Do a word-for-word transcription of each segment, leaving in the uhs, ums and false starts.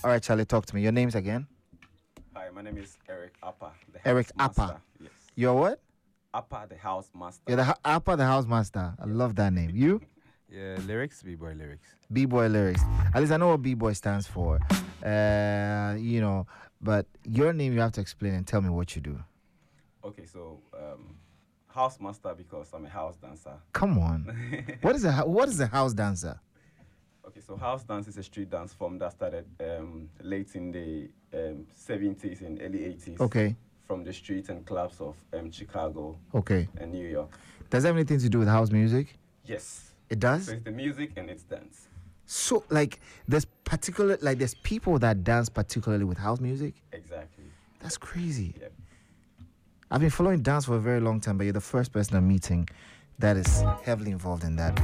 All right, Charlie, talk to me. Your name's again? Hi, my name is Eric Appa, the house Eric master. Appa. Yes. You're what? Appa, the house master. You're the ha- Appa, the house master. I love that name. You? Yeah, lyrics, b-boy lyrics. B-boy lyrics. At least I know what B-boy stands for. Uh, you know, but your name you have to explain and tell me what you do. Okay, so um, house master because I'm a house dancer. Come on. What is a hou- what is a house dancer? Okay, so house dance is a street dance form that started um, late in the um, seventies and early eighties. Okay. From the streets and clubs of um, Chicago Okay. and New York. Does that have anything to do with house music? Yes. It does? So it's the music and it's dance. So, like, there's particular, like, there's people that dance particularly with house music? Exactly. That's crazy. Yep. I've been following dance for a very long time, but you're the first person I'm meeting that is heavily involved in that.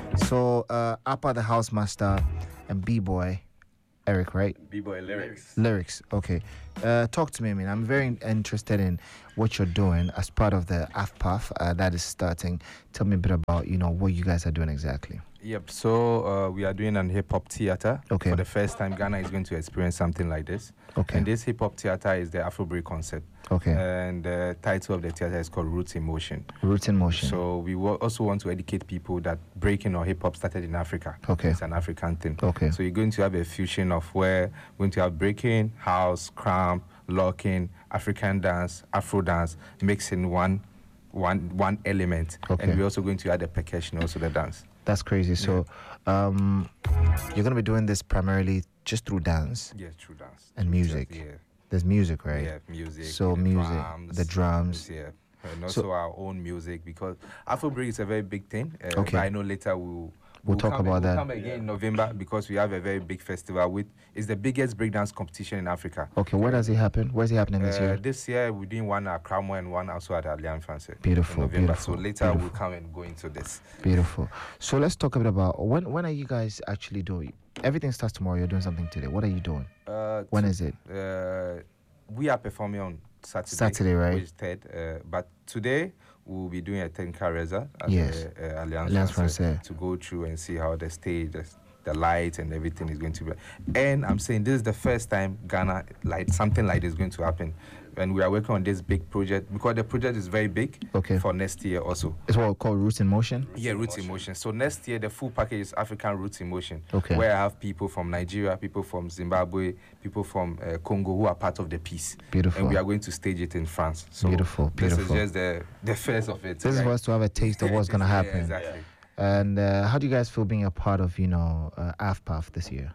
So, uh, Appa the house master and B-boy, Eric, right? B-boy lyrics. Lyrics, okay. Uh, talk to me, I mean, I'm very interested in what you're doing as part of the A F P A F uh, that is starting. Tell me a bit about, you know, what you guys are doing exactly. Yep, so uh, we are doing an hip-hop theater. Okay. For the first time, Ghana is going to experience something like this. Okay. And this hip-hop theater is the Afro-Break concept. Okay. And the title of the theater is called Roots in Motion. Roots in Motion. So we wa- also want to educate people that breaking or hip-hop started in Africa. Okay. It's an African thing. Okay. So you're going to have a fusion of where we're going to have breaking, house, cramp, locking, African dance, Afro dance, mixing one one one element. Okay. And we're also going to add the percussion, also the dance. That's crazy. So, um, you're going to be doing this primarily just through dance Yes, true dance. and True music. jazz, Yeah. There's music, right? Yeah, music. So the music, drums, the drums. Yeah. And also So- our own music because Afrobeat is a very big thing. Uh, Okay. But I know later we'll We'll talk come, about we'll that. come again in November because we have a very big festival with it's the biggest breakdance competition in Africa. Okay, where does it happen? Where's it happening this Uh, year? this year we're doing one at Cromwell and one also at Alliance Francaise. Beautiful, in November. beautiful, So later beautiful. we'll come and go into this. Beautiful. So let's talk a bit about when when are you guys actually doing? Everything starts tomorrow. You're doing something today. What are you doing? Uh, When to- is it? Uh, we are performing on Saturday. Saturday, right? Which is third. Uh, but today we'll be doing a technical result at Yes. the, uh, Alliance, Alliance Francaise Francaise. to go through and see how the stage, the, the lights, and everything is going to be. And I'm saying this is the first time Ghana like something like this is going to happen. And we are working on this big project because the project is very big. Okay. For next year also. It's what we call Roots in Motion. Yeah, Roots in Motion. So next year, the full package is African Roots in Motion. Okay. Where I have people from Nigeria, people from Zimbabwe, people from uh, Congo who are part of the piece. Beautiful. And we are going to stage it in France. So Beautiful, This beautiful. is just the, the first of it. This is right? for us to have a taste of what's gonna Yeah, happen. exactly. And uh, how do you guys feel being a part of, you know, uh, A F P A F this year?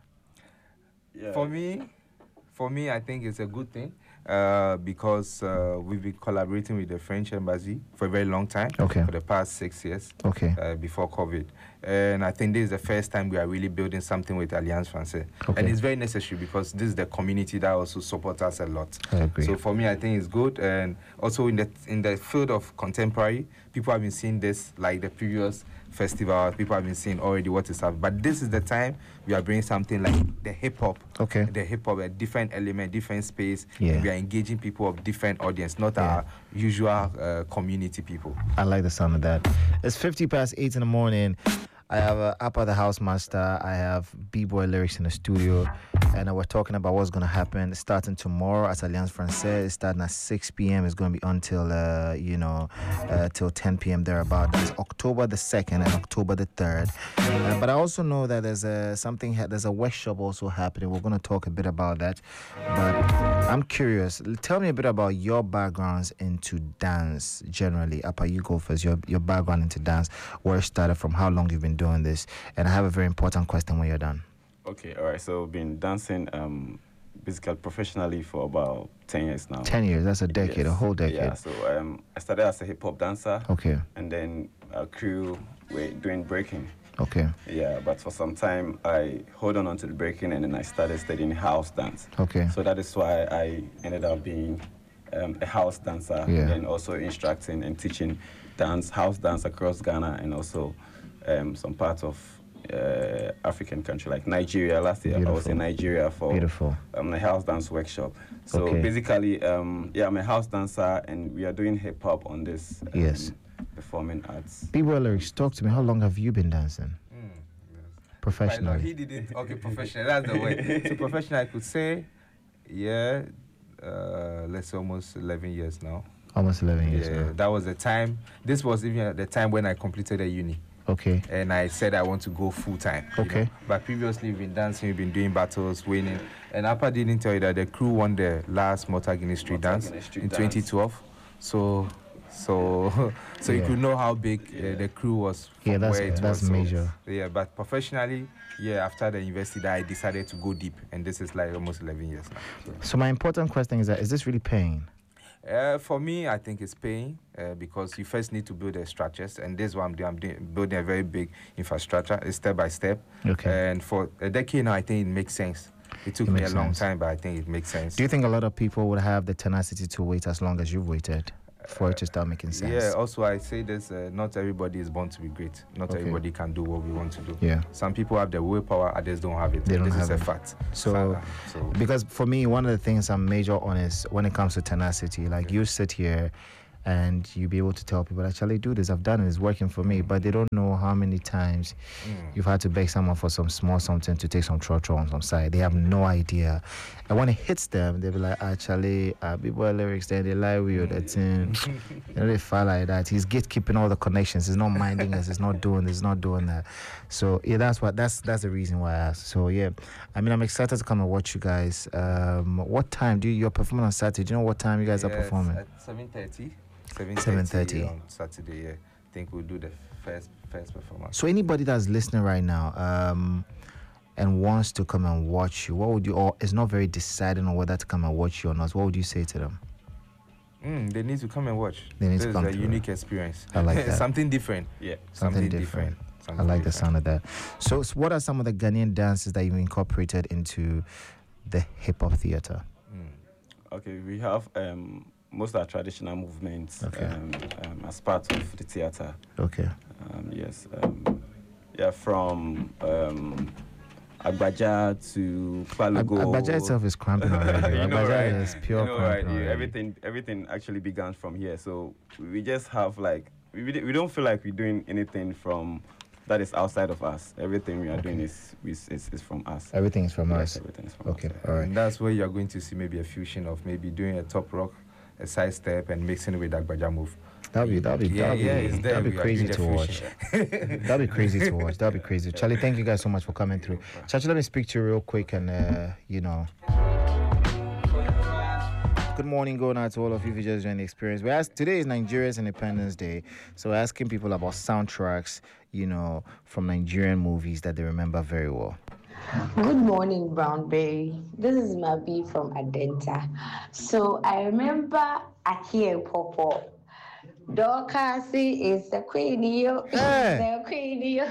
Yeah. For me, for me, I think it's a good thing uh, because uh, we've been collaborating with the French embassy for a very long time. Okay. For the past six years. Okay. Uh, before COVID. And I think this is the first time we are really building something with Alliance Francaise. Okay. And it's very necessary because this is the community that also supports us a lot. I agree. So for me, I think it's good. And also in the in the field of contemporary, people have been seeing this like the previous festival. People have been seeing already what is happening. But this is the time we are bringing something like the hip hop. Okay. The hip hop, a different element, different space. Yeah. And we are engaging people of different audience, not Yeah. our usual uh, community people. I like the sound of that. It's fifty past eight in the morning. I have uh, Appa the house master. I have B-boy lyrics in the studio, and uh, we're talking about what's gonna happen starting tomorrow at Alliance Francaise. It's starting at six p.m. It's gonna be until uh, you know uh, till ten p.m. thereabout. That's October the second and October the third. Uh, but I also know that there's a something. Ha- there's a workshop also happening. We're gonna talk a bit about that. But I'm curious. L- Tell me a bit about your backgrounds into dance generally. Appa, you go first. Your your background into dance, where it started from, how long you've been doing this, and I have a very important question when you're done. Okay, all right. So I've been dancing um, basically professionally for about ten years now. Ten years. That's a decade, a Yes. whole decade. Yeah, so um, I started as a hip hop dancer. Okay. And then our crew were doing breaking. Okay. Yeah, but for some time I hold on onto the breaking and then I started studying house dance. Okay. So that is why I ended up being um, a house dancer Yeah. and also instructing and teaching dance, house dance across Ghana and also um, some parts of uh, African country like Nigeria. Last year I was Beautiful. in Nigeria for Beautiful. um, a house dance workshop. So Okay. basically, um, yeah, I'm a house dancer and we are doing hip hop on this um, Yes. performing arts. B-boy lyrics. Talk to me. How long have you been dancing? Professional. He did it. Okay, professional. That's the word. So professional, I could say, yeah, uh, let's say almost eleven years now. Almost eleven years Yeah, now. that was the time. This was even at the time when I completed a uni. Okay. And I said I want to go full time. Okay. Know? But previously, we've been dancing, we've been doing battles, winning. And Appa didn't tell you that the crew won the last Motagini Street Dance Street in Dance. twenty twelve. So, so, so Yeah. you could know how big uh, the crew was. From Yeah, that's- where it that's was. So, major. yeah, but professionally, yeah, after the university, I decided to go deep, and this is like almost eleven years now. So. So my important question is that is this really paying? Uh, for me, I think it's paying uh, because you first need to build the structures, and this is what I'm doing. I'm doing, building a very big infrastructure, it's step by step. Okay. And for a decade now, I think it makes sense. It took It me a makes long sense. time, but I think it makes sense. Do you think a lot of people would have the tenacity to wait as long as you've waited for it to start making sense? Yeah, also I say this, uh, not everybody is born to be great. Not Okay. everybody can do what we want to do. Yeah. Some people have the willpower, others don't have it. They don't this have is it. a fact. So, so because for me, one of the things I'm major on is when it comes to tenacity, like you sit here and you be able to tell people, actually do this, I've done it, it's working for me, but they don't know how many times Mm. you've had to beg someone for some small something to take some trotro on some side. They have no idea. And when it hits them, they'll be like, actually, uh, people lyrics there, they lie with you, that's in. You know, they feel like that. He's gatekeeping all the connections. He's not minding us. He's not doing this. He's not doing that. So yeah, that's what that's that's the reason why I asked. So yeah, I mean, I'm excited to come and watch you guys. Um, what time do you, you're performing on Saturday? Do you know what time you guys are Yes, performing? at seven thirty. seven thirty on Saturday. Yeah, I think we'll do the first first performance. So anybody that's listening right now, um, and wants to come and watch you, what would you, or is not very deciding on whether to come and watch you or not, what would you say to them? Mm, they need to come and watch. They need this to come is a through. unique experience. I like that. Something different. Yeah. Something different. I like the sound of that. So, so what are some of the Ghanaian dances that you've incorporated into the hip hop theater? Mm. Okay, we have um, most of our traditional movements Okay. um, um, as part of the theater. Okay. Um, yes. Um, yeah, from um, Agbaja to Palugo. Agbaja itself is cramping already. You know, Agbaja right? is pure you know, right? cramping Yeah, already. everything, everything actually began from here. So we just have like we, we don't feel like we're doing anything from that is outside of us. Everything we are doing is, is is is from us. Everything is from Yes, us. everything is from Okay, us. all right. And that's where you're going to see maybe a fusion of maybe doing a top rock, a side step, and mixing it with Agbaja move. That'll be that'll be Yeah, that'll yeah, be, it's there. that'll be We are crazy doing to the watch. fusion. That'll be crazy to watch. That'll be crazy. Charlie, thank you guys so much for coming through. Chachi, let me speak to you real quick and uh, you know. Good morning, going out to all of you who just joined the experience. We asked, today is Nigeria's Independence Day, so we're asking people about soundtracks, you know, from Nigerian movies that they remember very well. Good morning, Brown Berry. This is Mabi from Adenta. So I remember Akie Popo. Dorcas is the queen. You, Hey. the queen. You.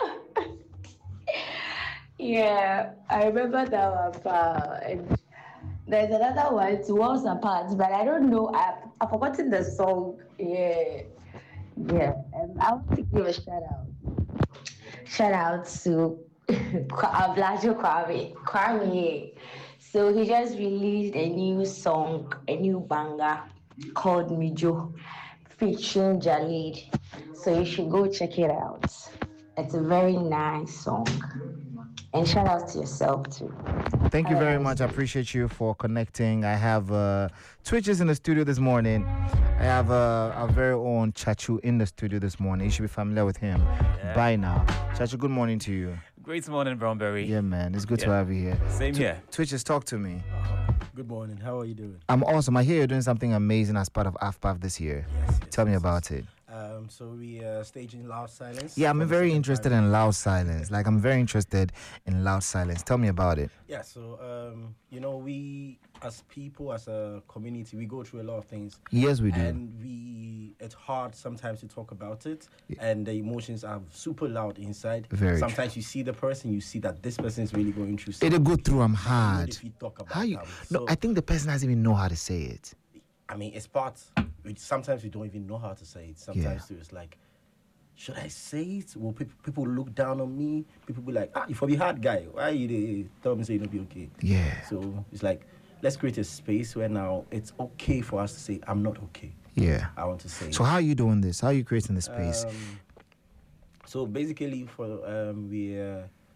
Yeah, I remember that one. Uh, and there's another one, Two Walls Apart, but I don't know. I've, I've forgotten the song. Yeah, yeah. Um, I want to give a shout out. Shout out to Ablajo Kwame. Kwame. So he just released a new song, a new banger called Mijo, featuring Jalid. So you should go check it out. It's a very nice song. And shout out to yourself too. Thank you very much. I appreciate you for connecting. I have uh, Twitches in the studio this morning. I have uh, our very own Chachu in the studio this morning. You should be familiar with him by now. Chachu, good morning to you. Great morning, Brownberry. Yeah, man. It's good to Yeah. have you here. Same Tw- here. Twitches, talk to me. Good morning. How are you doing? I'm awesome. I hear you're doing something amazing as part of A F P A F this year. Yes. yes Tell me yes, about yes. it. Um, so we are staging Loud Silence. Yeah, I'm for the very second interested time. in loud silence. Like, I'm very interested in loud silence. Tell me about it. Yeah. So um, you know, we as people, as a community, we go through a lot of things, Yes, we do. and we it's hard sometimes to talk about it, and the emotions are super loud inside. Very true. Sometimes you see the person, you see that this person is really going through It'll something. go through. I'm Even hard. if you talk about How you? them. No, So, I think the person doesn't even know how to say it. I mean, it's part. We, sometimes we don't even know how to say it. Sometimes too, it's like, should I say it? Will people, people look down on me? People be like, ah, you for be hard guy. Why you dey tell me say you don't be okay? Yeah. So it's like, let's create a space where now it's okay for us to say, I'm not okay. Yeah. I want to say. So how are you doing this? How are you creating the space? Um, so basically, for um, we uh,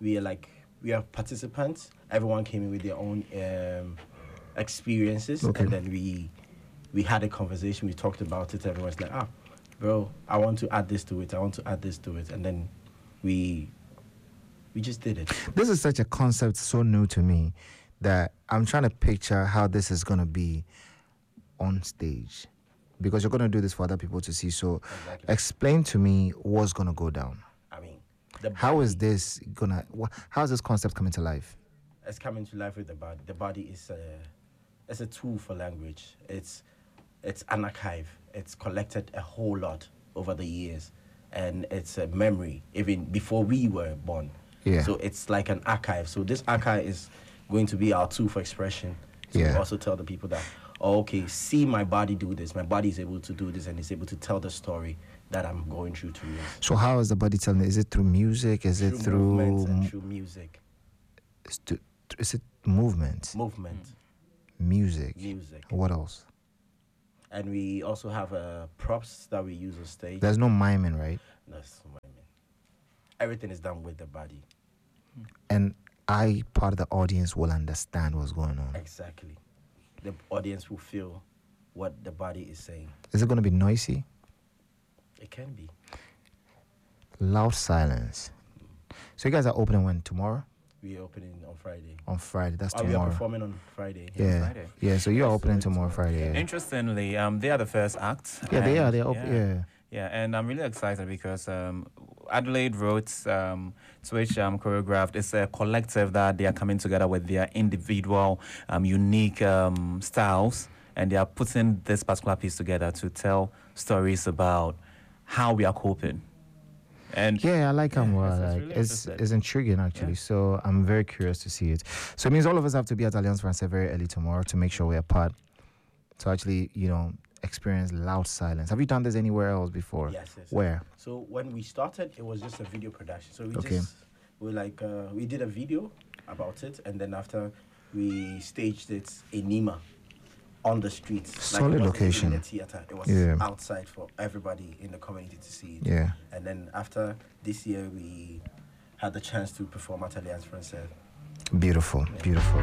we are like we are participants. Everyone came in with their own um, experiences, Okay. and then we we had a conversation. We talked about it. Everyone's like, ah, bro, I want to add this to it. I want to add this to it, and then we we just did it. This is such a concept so new to me that I'm trying to picture how this is going to be on stage, because you're going to do this for other people to see. So Exactly. explain to me what's going to go down. I mean, the How is body this going to, how is this concept coming to life? It's coming to life with the body. The body is a it's a tool for language. It's it's an archive. It's collected a whole lot over the years, and it's a memory even before we were born. Yeah. So it's like an archive. So this archive is going to be our tool for expression. So Yeah. we also tell the people that, oh, okay, see my body do this. My body is able to do this, and it's able to tell the story that I'm going through to you. So how is the body telling? Is it through music? Is it through, movement and through music, is, to, is it movement? movement, Music. music. What else? And we also have uh, props that we use on stage. There's no miming, right? That's what I mean. Everything is done with the body. And I, part of the audience, will understand what's going on. Exactly. The audience will feel what the body is saying. Is it going to be noisy? It can be. Loud silence. So you guys are opening when? Tomorrow? We are opening on Friday. On Friday. That's Oh, we are tomorrow. performing on Friday. Yeah. Friday. Yeah, so you're Yes, opening so tomorrow, tomorrow. Friday. Yeah, Interestingly, um, they are the first act. yeah they and- are. They're op- yeah. Yeah, and I'm really excited because um, Adelaide wrote, um, Twitch um, choreographed. It's a collective that they are coming together with their individual, um, unique um, styles, and they are putting this particular piece together to tell stories about how we are coping. And Yeah, I like them. Yeah, well, it's- it's like really it's interesting. it's intriguing actually. Yeah. So I'm very curious to see it. So it means all of us have to be at Alliance Francaise very early tomorrow to make sure we're part. To actually, you know, experience loud silence. Have you done this anywhere else before? Yes, yes. Where? So when we started, it was just a video production. So we Okay. just we like uh, we did a video about it, and then after we staged it in Nima on the streets. Solid it wasn't even location. in a theater. It was Yeah. outside for everybody in the community to see it. Yeah. And then after this year, we had the chance to perform at Alliance Francaise. Beautiful, beautiful.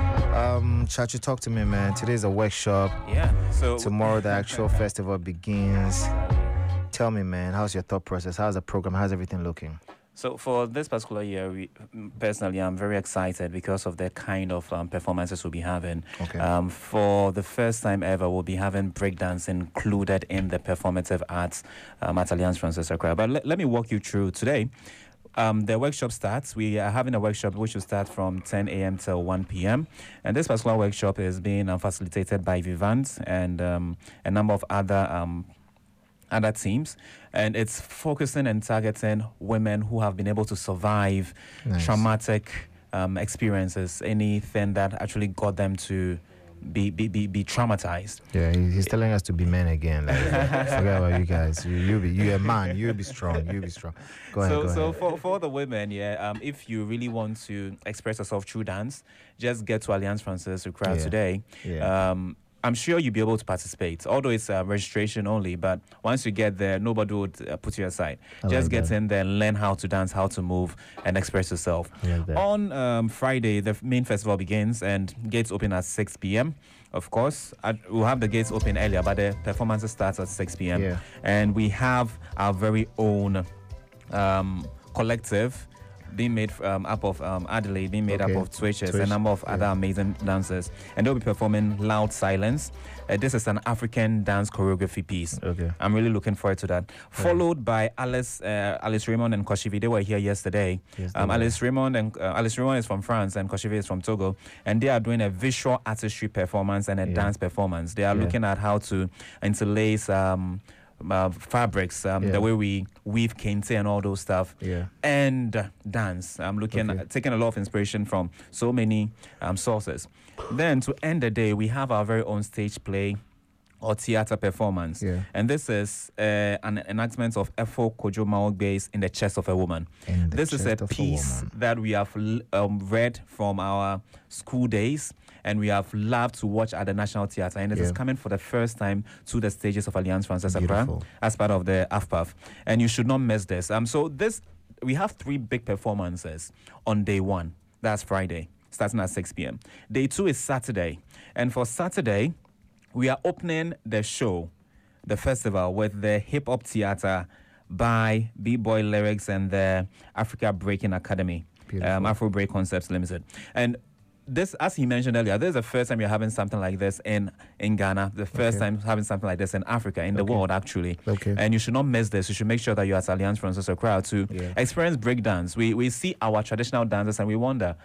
Um, Chachi, talk to me, man. Today's a workshop. yeah, so Tomorrow the actual festival begins. Tell me, man, how's your thought process? How's the program? How's everything looking? So for this particular year, we, personally, I'm very excited because of the kind of um, performances we'll be having. Okay. Um, for the first time ever, we'll be having breakdance included in the performative arts um, at Alliance Francaise Accra. But let, let me walk you through today. Um, the workshop starts. We are having a workshop which will start from ten a.m. till one p.m. And this particular workshop is being um, facilitated by Vivant and um, a number of other um, other teams, and it's focusing and targeting women who have been able to survive Nice. traumatic um, experiences, anything that actually got them to be be, be, be traumatized. Yeah, he- he's telling us to be men again. Like, forget about you guys. You, you be, you're a man. You be strong. You be strong. Go ahead. So, go so ahead. for, for the women, yeah, um, if you really want to express yourself through dance, just get to Alliance Francaise Accra Yeah. today. Yeah. Um, I'm sure you'll be able to participate, although it's uh, registration only. But once you get there, nobody would uh, put you aside. I Just like get that. in there and learn how to dance, how to move, and express yourself. I like that. On um, Friday, the f- main festival begins and gates open at six p.m. Of course, I, we'll have the gates open earlier, but the performances starts at six p.m. Yeah. And we have our very own um, collective being made um, up of um, Adelaide, being made Okay. up of Twitches, a Twitch, number of yeah. other amazing dancers, and they'll be performing Loud Silence. Uh, this is an African dance choreography piece. Okay. I'm really looking forward to that. Followed by Alice, uh, Alice Raymond and Koshivi. They were here yesterday. Yes, they um, were. Alice Raymond and uh, Alice Raymond is from France and Koshivi is from Togo, and they are doing a visual artistry performance and a Yeah. dance performance. They are Yeah. looking at how to interlace um, uh, fabrics, um, Yeah. the way we weave kente and all those stuff, Yeah. and uh, dance. I'm looking Okay. at taking a lot of inspiration from so many um, sources. Then to end the day, we have our very own stage play or theater performance. Yeah. And this is uh, an enactment of Efo Kojo Maogbe's In the Chest of a Woman. In the This is a chest of a piece woman. that we have l- um, read from our school days and we have loved to watch at the National Theatre. And it is Yeah. coming for the first time to the stages of Alliance Francaise Accra Beautiful. as part of the A F P A F. And you should not miss this. Um, so this we have three big performances on day one. That's Friday, starting at six p.m. Day two is Saturday. And for Saturday, we are opening the show, the festival, with the Hip Hop Theater by B-Boy Lyrics and the Africa Breaking Academy, um, Afro Break Concepts Limited. And this, as he mentioned earlier, this is the first time you're having something like this in, in Ghana, the first okay. time having something like this in Africa, in okay. the world, actually. Okay. And you should not miss this. You should make sure that you're at Alliance Francaise Accra to yeah. experience breakdance. We we see our traditional dances and we wonder,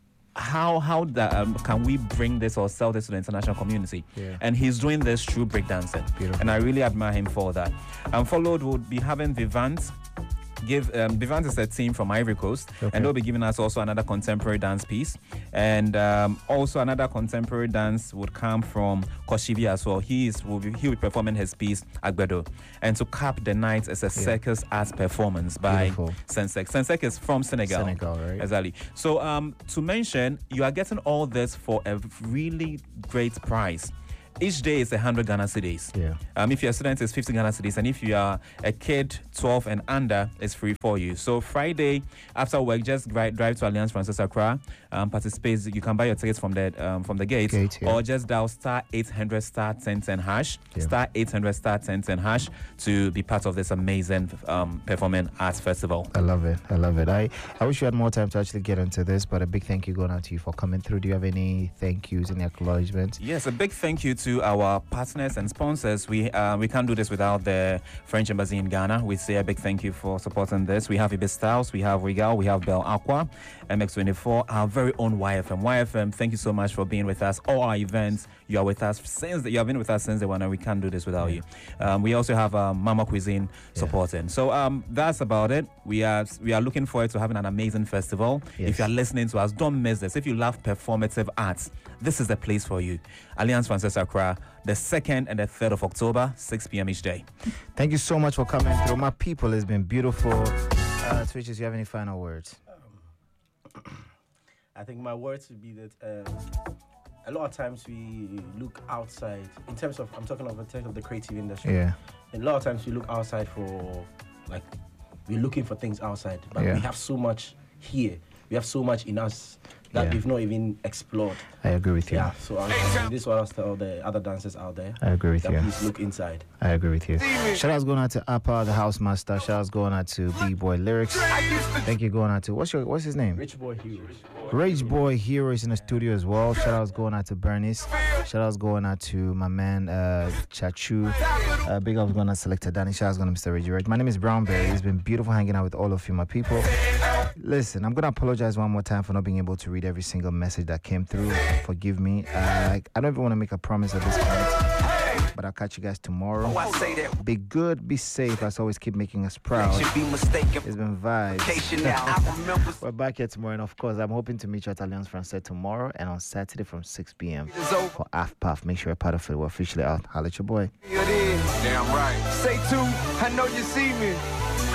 how how the, um, can we bring this or sell this to the international community? Yeah. And he's doing this through breakdancing. Beautiful. And I really admire him for that. And followed, we'll be having Vivant. Give um, Vivant is a team from Ivory Coast, okay. and they'll be giving us also another contemporary dance piece, and um, also another contemporary dance would come from Koshivi as well. He is will be, he will be performing his piece Agbedo, and to cap the night is a yeah. circus arts performance by Sensek. Sensek is from Senegal. Senegal, right? Exactly. So um, to mention, you are getting all this for a really great price. Each day is one hundred Ghana cedis. Yeah. Um, if you're a student, it's fifty Ghana cedis. And if you are a kid, twelve and under, it's free for you. So Friday, after work, just drive, drive to Alliance Francaise Accra, um, participate. You can buy your tickets from the, um, from the gate, gate yeah. or just dial star eight hundred star ten ten hash, yeah. star eight hundred star ten ten hash to be part of this amazing um, performing arts festival. I love it. I love it. I, I wish you had more time to actually get into this, but a big thank you going out to you for coming through. Do you have any thank yous, any acknowledgements? Yes, a big thank you to To our partners and sponsors. We uh, we can't do this without the French Embassy in Ghana. We say a big thank you for supporting this. We have Ibis Styles, we have Regal, we have Bell Aqua, M X twenty-four, our very own Y F M. Y F M, thank you so much for being with us. All our events, you are with us since the, you have been with us since the one, and we can't do this without yeah. you. Um, we also have um, Mama Cuisine supporting. Yeah. So um, that's about it. We are we are looking forward to having an amazing festival. Yes. If you are listening to us, don't miss this. If you love performative arts, this is the place for you. Alliance Francaise Accra, the second and the third of October, six p.m. each day. Thank you so much for coming through. My people, it's been beautiful. Uh, Twitches, you have any final words? Um, I think my words would be that um, a lot of times we look outside in terms of, I'm talking of in terms of the creative industry. Yeah. And a lot of times we look outside for, like, we're looking for things outside, but yeah. we have so much here. We have so much in us that yeah. we've not even explored. I agree with you. Yeah, so I'm, I'm, this is what I'll tell the other dancers out there. I agree with that you. Please look inside. I agree with you. Shout outs going out to Appa, the house master. Shout outs going out to B-Boy Lyrics. Thank you going out to, what's your what's his name? Rich Boy Heroes. Rich Boy Heroes in the studio as well. Shout outs going out to Bernice. Shout outs going out to my man uh, Chachu. Uh, big ups going out to Selector Danny. Shout outs going to Mister Reggie Rich. My name is Brownberry. It's been beautiful hanging out with all of you, my people. Listen, I'm going to apologize one more time for not being able to read every single message that came through. Forgive me. Uh, like, I don't even want to make a promise at this point, but I'll catch you guys tomorrow. Be good, be safe. As always, keep making us proud. It's been vibes. We're back here tomorrow, and of course, I'm hoping to meet you at Alliance Francaise tomorrow and on Saturday from six p.m. for A F P A F. Make sure you're part of it. We're officially out. Holla at your boy. Damn right. Say two, I know you see me.